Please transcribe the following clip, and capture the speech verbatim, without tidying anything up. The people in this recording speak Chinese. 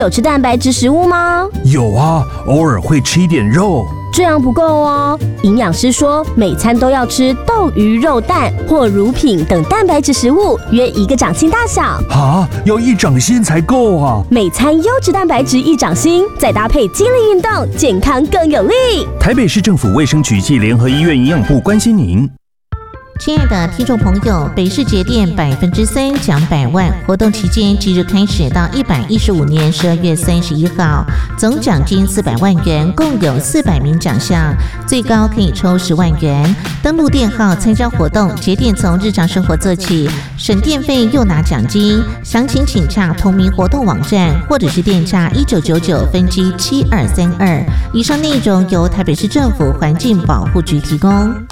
有吃蛋白质食物吗？ 有啊，偶尔会吃一点肉。 这样不够哦，营养师说每餐都要吃豆、鱼、肉、蛋或乳品等蛋白质食物，约一个掌心大小。 啊，要一掌心才够啊！ 每餐优质蛋白质一掌心，再搭配肌力运动，健康更有力。 台北市政府卫生局暨联合医院营养部关心您。 亲爱的听众朋友，北市节电百分之三奖百万活动期间即日开始到一百一十五年十二月三十一号，总奖金四百万元，共有四百名奖项，最高可以抽十万元。登录电号参加活动，节电从日常生活做起，省电费又拿奖金。详情请洽同名活动网站，或者是电诈一九九九分机七二三二。以上内容由台北市政府环境保护局提供。